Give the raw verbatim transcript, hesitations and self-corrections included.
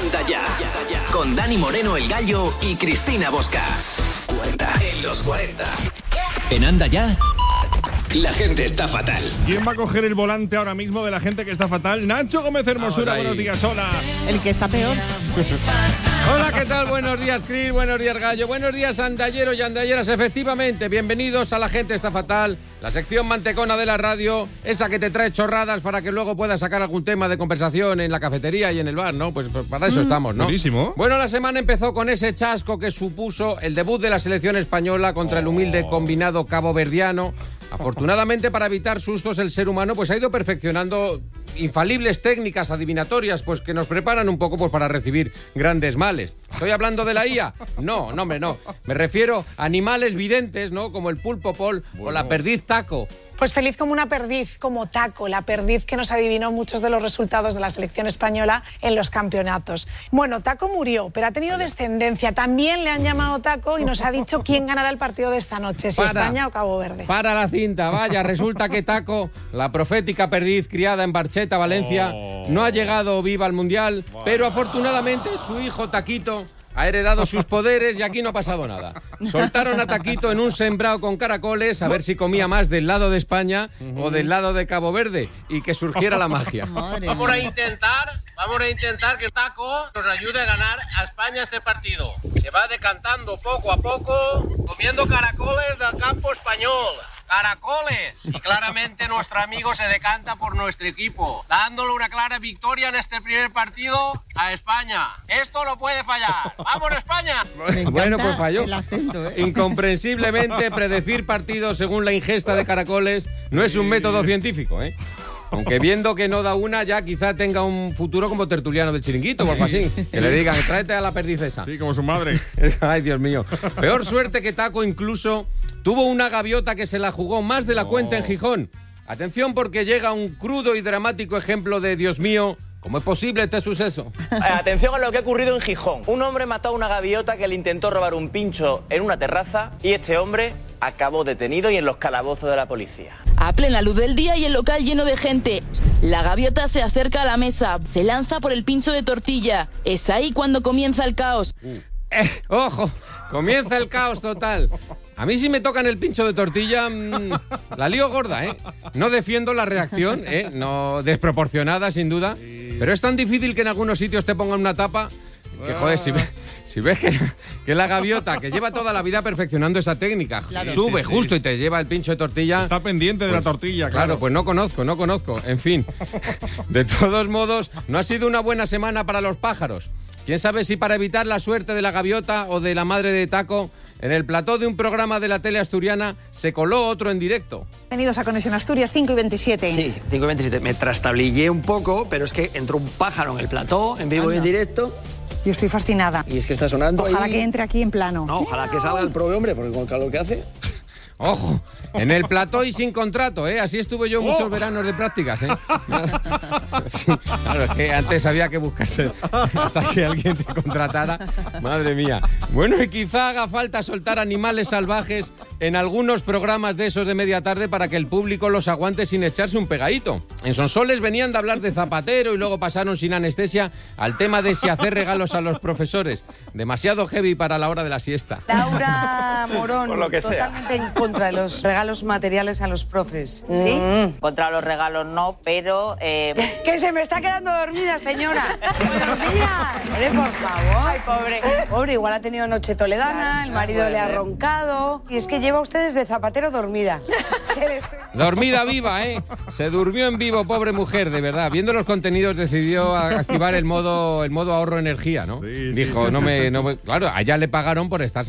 Anda Ya, con Dani Moreno el Gallo y Cristina Bosca. cuarenta en los cuarenta. En Anda Ya, la gente está fatal. ¿Quién va a coger el volante ahora mismo de la gente que está fatal? Nacho Gómez Hermosura, buenos días, hola. El que está peor. Hola, ¿qué tal? Buenos días, Cris, buenos días, Gallo, buenos días, andalleros y andalleras, efectivamente, bienvenidos a La Gente Está Fatal, la sección mantecona de la radio, esa que te trae chorradas para que luego puedas sacar algún tema de conversación en la cafetería y en el bar, ¿no? Pues, pues para eso mm, estamos, ¿no? Buenísimo. Bueno, la semana empezó con ese chasco que supuso el debut de la selección española contra oh. el humilde combinado caboverdiano. Afortunadamente, para evitar sustos, el ser humano pues ha ido perfeccionando infalibles técnicas adivinatorias pues que nos preparan un poco pues para recibir grandes males. ¿Estoy hablando de la I A? No, no, hombre, no. Me refiero a animales videntes, ¿no? Como el pulpo Pol bueno. o la perdiz Taco. Pues feliz como una perdiz, como Taco, la perdiz que nos adivinó muchos de los resultados de la selección española en los campeonatos. Bueno, Taco murió, pero ha tenido descendencia. También le han llamado Taco y nos ha dicho quién ganará el partido de esta noche, si para, España o Cabo Verde. Para la cinta, vaya, resulta que Taco, la profética perdiz criada en Barcheta, Valencia, oh. no ha llegado viva al Mundial, wow. pero afortunadamente su hijo Taquito ha heredado sus poderes y aquí no ha pasado nada. Soltaron a Taquito en un sembrado con caracoles a ver si comía más del lado de España uh-huh. o del lado de Cabo Verde y que surgiera la magia. Madre vamos a intentar, vamos a intentar que Taco nos ayude a ganar a España este partido. Se va decantando poco a poco, comiendo caracoles del campo español. ¡Caracoles! Y claramente nuestro amigo se decanta por nuestro equipo, dándole una clara victoria en este primer partido a España. Esto no puede fallar. ¡Vamos, España! Bueno, pues falló. Acento, ¿eh? Incomprensiblemente, predecir partidos según la ingesta de caracoles no es un método científico, ¿eh? Aunque viendo que no da una, ya quizá tenga un futuro como tertuliano del Chiringuito o algo así. Que le digan, tráete a la perdiz esa. Sí, como su madre. Ay, Dios mío. Peor suerte que Taco incluso tuvo una gaviota que se la jugó más de la oh. cuenta en Gijón. Atención porque llega un crudo y dramático ejemplo de, Dios mío, ¿cómo es posible este suceso? Eh, atención a lo que ha ocurrido en Gijón. Un hombre mató a una gaviota que le intentó robar un pincho en una terraza y este hombre acabó detenido y en los calabozos de la policía. A plena luz del día y el local lleno de gente. La gaviota se acerca a la mesa, se lanza por el pincho de tortilla. Es ahí cuando comienza el caos. Uh. Eh, ¡Ojo! Comienza el caos total. A mí si me tocan el pincho de tortilla, mmm, la lío gorda, ¿eh? No defiendo la reacción, ¿eh? No desproporcionada, sin duda. Pero es tan difícil que en algunos sitios te pongan una tapa que, joder, si, ve, si ves que, que la gaviota, que lleva toda la vida perfeccionando esa técnica, claro, sube sí, sí. justo y te lleva el pincho de tortilla... Está pendiente pues, de la tortilla, claro. Claro, pues no conozco, no conozco. En fin, de todos modos, no ha sido una buena semana para los pájaros. ¿Quién sabe si para evitar la suerte de la gaviota o de la madre de Taco, en el plató de un programa de la tele asturiana se coló otro en directo? Bienvenidos a Conexión Asturias, cinco y veintisiete. Sí, cinco y veintisiete. Me trastablillé un poco, pero es que entró un pájaro en el plató, en vivo Anda. y en directo. Yo estoy fascinada. Y es que está sonando Ojalá ahí. que entre aquí en plano. No, ojalá que salga el propio hombre, porque con el calor que hace... ¡Ojo! En el plató y sin contrato, ¿eh? Así estuve yo muchos oh. veranos de prácticas, ¿eh? Sí, claro, es que antes había que buscarse hasta que alguien te contratara. Madre mía. Bueno, y quizá haga falta soltar animales salvajes en algunos programas de esos de media tarde para que el público los aguante sin echarse un pegadito. En Sonsoles venían de hablar de Zapatero y luego pasaron sin anestesia al tema de si hacer regalos a los profesores. Demasiado heavy para la hora de la siesta. Laura Morón, Por lo que totalmente sea. en contra de los regalos materiales a los profes. ¿Sí? Mm, contra los regalos no, pero... Eh... ¡Que se me está quedando dormida, señora! ¡Buenos días! ¿Eh, por favor? Ay, pobre. Pobre, igual ha tenido noche toledana, el marido no le ha roncado... Y es que lleva ustedes de Zapatero dormida. Dormida viva, ¿eh? Se durmió en vivo, pobre mujer, de verdad. Viendo los contenidos decidió activar el modo, el modo ahorro energía, ¿no? Sí, Dijo, sí, sí. no me... No me... Claro, allá le pagaron por estar